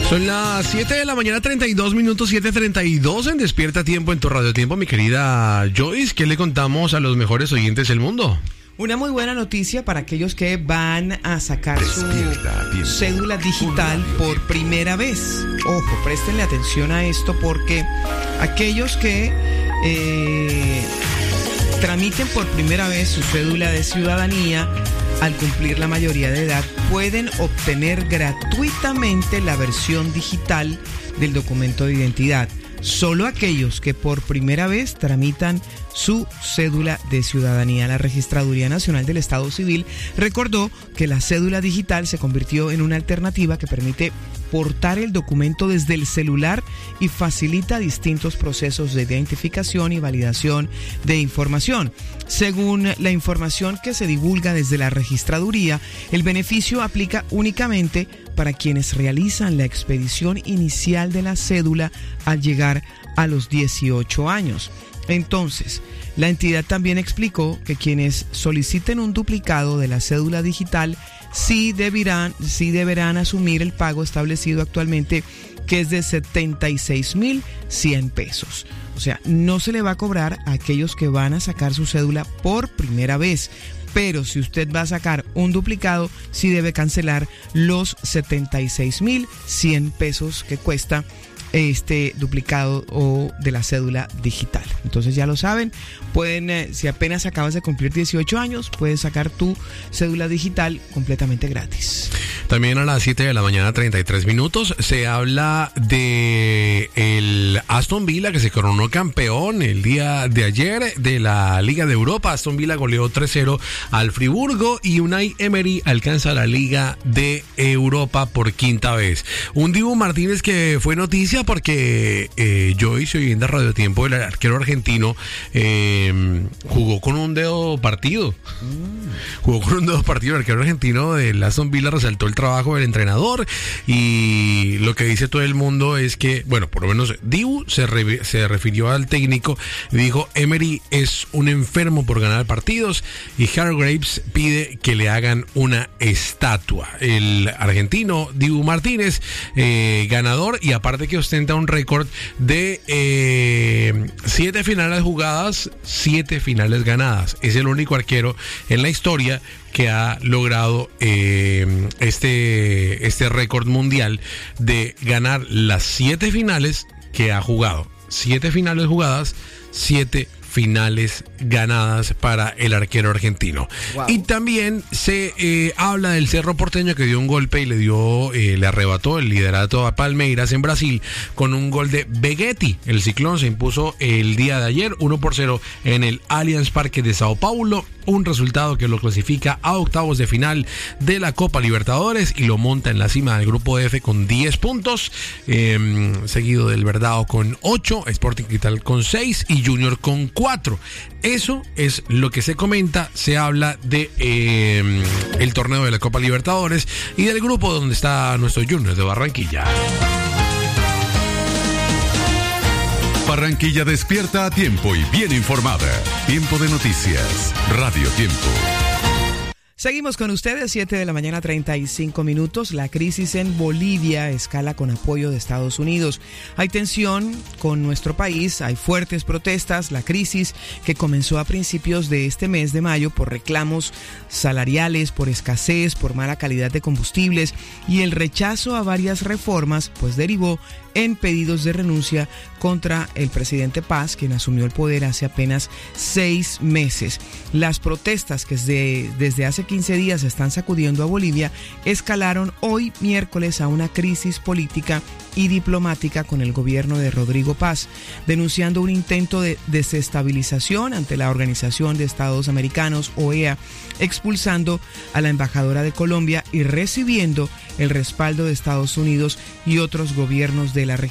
Son las 7 de la mañana, 32 minutos, 7:32 en Despierta Tiempo en tu Radio Tiempo. Mi querida Joyce, ¿qué le contamos a los mejores oyentes del mundo? Una muy buena noticia para aquellos que van a sacar su cédula digital por primera vez. Ojo, préstenle atención a esto porque aquellos que tramiten por primera vez su cédula de ciudadanía al cumplir la mayoría de edad pueden obtener gratuitamente la versión digital del documento de identidad. Solo aquellos que por primera vez tramitan su cédula de ciudadanía. La Registraduría Nacional del Estado Civil recordó que la cédula digital se convirtió en una alternativa que permite portar el documento desde el celular y facilita distintos procesos de identificación y validación de información. Según la información que se divulga desde la Registraduría, el beneficio aplica únicamente para quienes realizan la expedición inicial de la cédula al llegar a los 18 años. Entonces, la entidad también explicó que quienes soliciten un duplicado de la cédula digital sí deberán asumir el pago establecido actualmente, que es de 76,100 pesos. O sea, no se le va a cobrar a aquellos que van a sacar su cédula por primera vez. Pero si usted va a sacar un duplicado, sí debe cancelar los 76,100 pesos que cuesta este duplicado o de la cédula digital. Entonces ya lo saben, pueden, si apenas acabas de cumplir 18 años, puedes sacar tu cédula digital completamente gratis. También a las 7 de la mañana, 33 minutos, se habla de el Aston Villa, que se coronó campeón el día de ayer de la Liga de Europa. Aston Villa goleó 3-0 al Friburgo y Unai Emery alcanza la Liga de Europa por quinta vez. Un Dibu Martínez que fue noticia porque Joyce, oyendo a Radio Tiempo, el arquero argentino jugó con un dedo partido. Jugó con un dedo partido. El arquero argentino del Aston Villa resaltó el trabajo del entrenador y lo que dice todo el mundo es que, bueno, por lo menos Dibu se refirió al técnico y dijo: Emery es un enfermo por ganar partidos, y Hargreaves pide que le hagan una estatua. El argentino Dibu Martínez, ganador, y aparte que ostenta un récord de 7 finales jugadas, 7 finales ganadas. Es el único arquero en la historia que ha logrado este récord mundial de ganar las 7 finales que ha jugado. 7 finales jugadas, 7 finales ganadas para el arquero argentino. Wow. Y también se habla del Cerro Porteño, que dio un golpe y le arrebató el liderato a Palmeiras en Brasil con un gol de Begetti. El Ciclón se impuso el día de ayer 1-0 en el Allianz Parque de Sao Paulo, un resultado que lo clasifica a octavos de final de la Copa Libertadores y lo monta en la cima del grupo F con 10 puntos, seguido del Verdao con 8, Sporting Cristal con 6 y Junior con 4. Eso es lo que se comenta. Se habla de el torneo de la Copa Libertadores y del grupo donde está nuestro Junior de Barranquilla. Barranquilla despierta a tiempo y bien informada. Tiempo de noticias. Radio Tiempo. Seguimos con ustedes, 7 de la mañana, 35 minutos. La crisis en Bolivia escala con apoyo de Estados Unidos. Hay tensión con nuestro país, hay fuertes protestas. La crisis, que comenzó a principios de este mes de mayo por reclamos salariales, por escasez, por mala calidad de combustibles y el rechazo a varias reformas, pues derivó en pedidos de renuncia contra el presidente Paz, quien asumió el poder hace apenas 6 meses. Las protestas que desde hace 15 días están sacudiendo a Bolivia escalaron hoy miércoles a una crisis política y diplomática con el gobierno de Rodrigo Paz, denunciando un intento de desestabilización ante la Organización de Estados Americanos, OEA, expulsando a la embajadora de Colombia y recibiendo el respaldo de Estados Unidos y otros gobiernos de la región